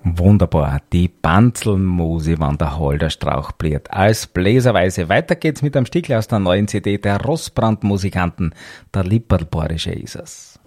Wunderbar, die Banzelmuse, wann der Holderstrauch bliert. Als Bläserweise. Weiter geht's mit einem Stückl aus der neuen CD der Rossbrand-Musikanten, der Lipperlbohrische ist es.